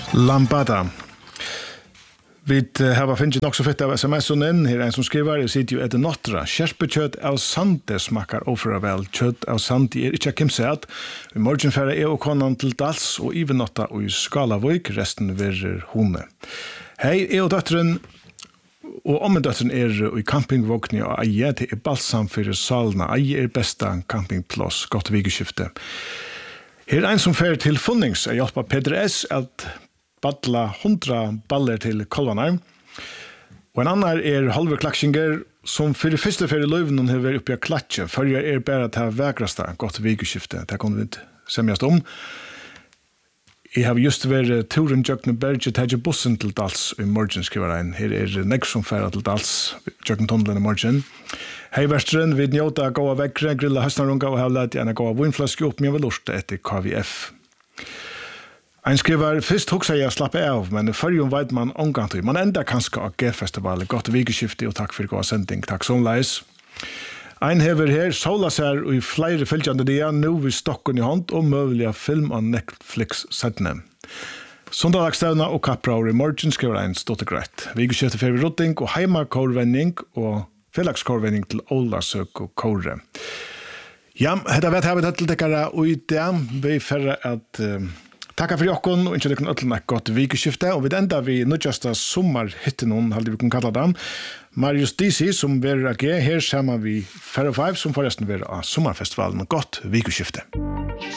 Lambada. Vi har finnet nok så fett av SMS-en inn. Her en som skriver, jeg sitter jo etter nottra. Kjerpekjøtt av sande smakker overfor vel. Kjøtt av sande ikke kimsett. I morgen færre og konan til Dals og Ivenotta og i Skalavøyk. Resten verer hone. Hei, og døtteren og om døtteren i campingvåkning og eie til balsam for salene. Eie besta campingplass. Godt vikeskifte. Her en som fer til funnings hjelper Peter S. at badla 100 baller til kolvanar. Og en annan halve klaksinger som for det første fer i løyven har vært oppi av klatsje. Førje bare til vegrasta godt vikeskifte. Det kan vi semjast om. Jeg har just vært turen Jøgne Berge til bussen til Dals i morgen, skriver ein. Her nek som fer til Dals, Jøgne Tunnelen i morgen. Hei versteren, vi njóta gåa vekkre, grilla høstnarunga og har lært gjerne gåa vinflaske opp, men jeg vil lorte etter KVF. Ein skriver, først hoksa jeg slappe av, men førjum veit man omgang til. Man enda kanskje av G-festival, godt vikeskifte og takk for gåa sending. Takk som leis. Ein hever her, sola ser i flere fylgjande dia, nu vi stokken i hånd og møvelige film av Netflix settene. Sondagstevna og kappraur i morgen skriver ein ståttegreit. Vikeskifte fyrir rotting og heimakårvending og fellagskårvending til Olasøk og Kåre. Ja, dette vet jeg til dekkere, og i det vi færre at takk for jokken, og ikke dekken øtlen et godt vikeskifte, og vi enda vi nødjasta sommerhytten, halde vi kan kalla dem. Marius Disi, som verer AG, her sammen vi 4 og 5, som forresten verer av sommerfestivalen. Godt vikeskifte.